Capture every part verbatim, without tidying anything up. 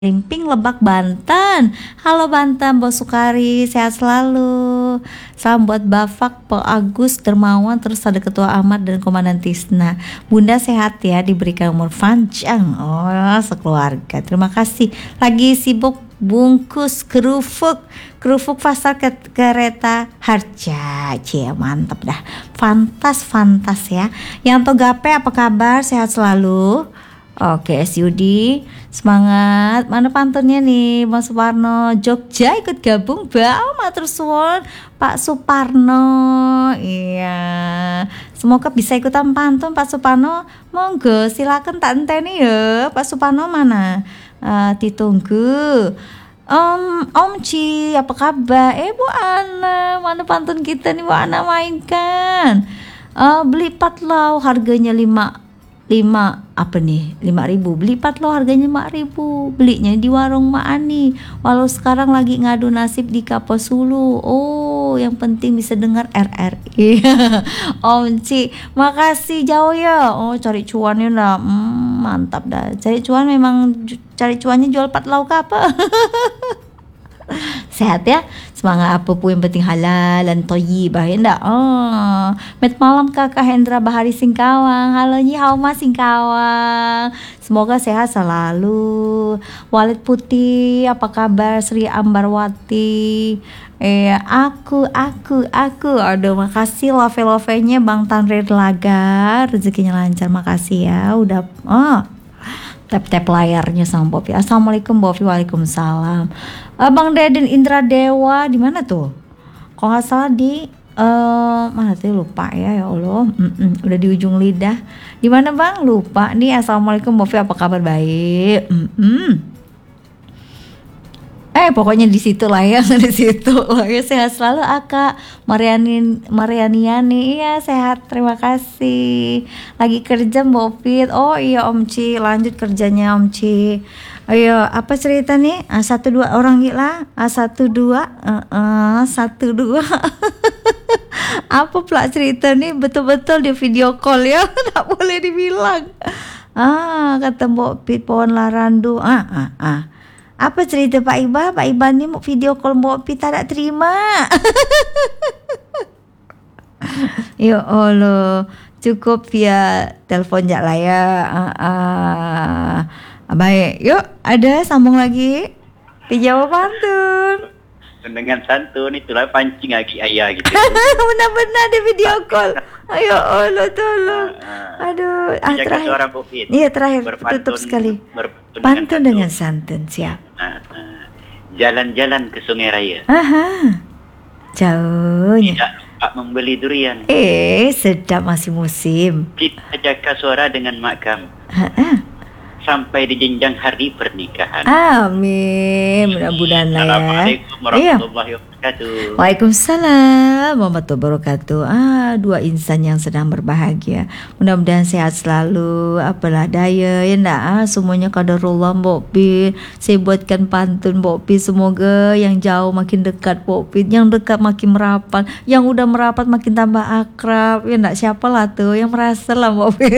Rimping, Lebak, Banten. Halo Banten, Bos Sukari, sehat selalu. Salam buat Bafak, Po Agus, Dermawan, terus ada Ketua Ahmad dan Komandan Tisna. Bunda sehat ya, diberikan umur panjang. Oh, sekeluarga. Terima kasih. Lagi sibuk bungkus kerupuk, kerupuk pasar ke kereta harja. Cie, mantap dah. Fantas, fantas ya. Yang Togape apa kabar? Sehat selalu. Oke, S Yudi, semangat. Mana pantunnya nih, Mas Suparno? Jogja ikut gabung, bau matur suwun, Pak Suparno. Iya, semoga bisa ikutan pantun, Pak Suparno. Monggo, silakan tak enteni ya, Pak Suparno mana? Uh, ditunggu. Om, Om Ci, apa kabar? Eh, Bu Ana, mana pantun kita nih, Bu Ana mainkan. Uh, beli patlau, harganya lima lima apa nih lima ribu, beli empat lo harganya lima ribu, belinya di warung Mak Ani, walau sekarang lagi ngadu nasib di Kapos Hulu. Oh, yang penting bisa dengar R R I. Om Ci, makasih jauh ya. Oh, cari cuannya dah. hmm, mantap dah, cari cuan memang, cari cuannya jual empat lauk apa. Sehat ya, semangat apa pun yang penting halal dan thayyibah ya ndak. Oh, met malam Kakak Hendra Bahari Singkawang. Halo Nyi Hauma Singkawang. Semoga sehat selalu. Walid Putih, apa kabar? Sri Ambarwati. Eh, aku, aku, aku. Aduh, makasih love-love-nya Bang Tanrir Lagar. Rezekinya lancar, makasih ya. Udah, oh. Tap-tap layarnya sama Bopi. Assalamualaikum Bopi. Waalaikumsalam. uh, Bang Deden Indra Dewa di mana tuh? Kalau nggak salah di uh, mana tuh, lupa ya, ya Allah. Mm-mm, udah di ujung lidah. Di mana Bang? Lupa nih. Assalamualaikum Bopi, apa kabar? Baik. Mm-mm. Eh pokoknya di situ lah ya, di situ lah ya. Sehat selalu Aka Mariani Marianiani. Iya sehat, terima kasih. Lagi kerja Mbak Pit. Oh iya Om Ci, lanjut kerjanya Om Ci. Ayo, apa cerita nih? A satu dua orang gila. A satu dua, uh, uh, satu dua. Apa pula cerita nih? Betul-betul di video call ya, tak boleh dibilang. Ah kata Mbak Pit, pohon larandu. Ah ah ah. Apa cerita Pak Iba? Pak Iba ni mau video call Mbak Pi tak nak terima. Ya Allah, cukup via telepon je lah ya. Uh, uh. Baik, yuk ada sambung lagi. Dijawab pantun. Dengan santun itulah pancing lagi ayah gitu. Benar-benar di video call. Ayo Allah tolong. Aduh, ah, terakhir. Suara iya terakhir, tutup sekali. Pantun dengan santun, siap. Nah, nah. Jalan-jalan ke Sungai Raya. Aha. Jauhnya. Tidak lupa membeli durian. Eh, sedap masih musim. Kita jaga suara dengan makam. Ha-ha. Sampai di jenjang hari pernikahan. Amin. Mudah-mudahan lah ya. Assalamualaikum warahmatullahi wabarakatuh. Waalaikumsalam warahmatullahi wabarakatuh. Ah, dua insan yang sedang berbahagia. Mudah-mudahan sehat selalu. Apalah daya ya ndak. Ah, semuanya qadarullah Mbok Pi. Saya buatkan pantun Mbok Pi. Semoga yang jauh makin dekat Mbok Pi, yang dekat makin merapat, yang udah merapat makin tambah akrab. Ya ndak, siapalah tuh yang merasa lah Mbok Pi.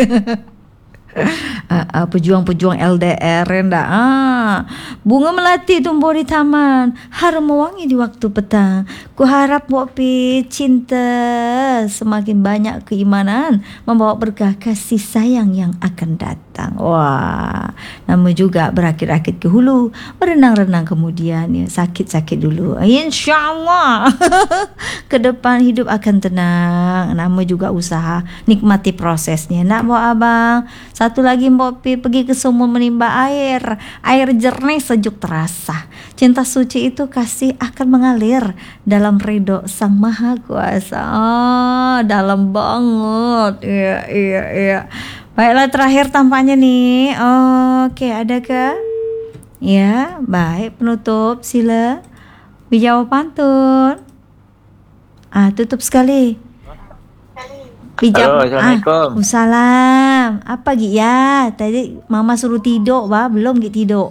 Uh, uh, pejuang-pejuang L D R rendah. Ah, bunga melati tumbuh di taman, harum mewangi di waktu petang. Ku harap Bopi cinta semakin banyak, keimanan membawa berkah kasih sayang yang akan datang. Wah, namun juga berakit-akit ke hulu, berenang-renang kemudian ya, sakit-sakit dulu. Insya Allah ke depan hidup akan tenang. Namun juga usaha, nikmati prosesnya. Nak bawa abang. Satu lagi Mbok Pi, pergi ke sumur menimba air. Air jernih sejuk terasa. Cinta suci itu kasih akan mengalir dalam ridho Sang Maha Kuasa. Oh, dalam banget. Iya, iya, iya. Baiklah, terakhir tampaknya nih. Oke, ada ke? Ya, baik, penutup sila. Dijawab pantun. Ah, tutup sekali. Halo, Assalamualaikum. Ah, Waalaikumsalam. Apa Gi ya? Tadi Mama suruh tidur, bah belum Gi tidur.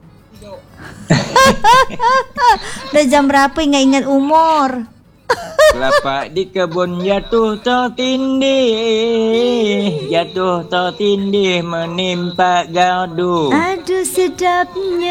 Tidur. Udah jam berapa, ingat-ingat umur. Kelapa di kebun jatuh tertindih, jatuh tertindih menimpa gardu. Aduh sedapnya.